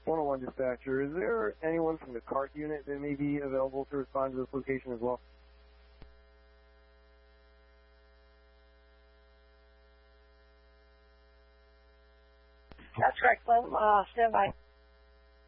101 dispatcher, is there anyone from the CART unit that may be available to respond to this location as well? That's correct, Slim. Stand by.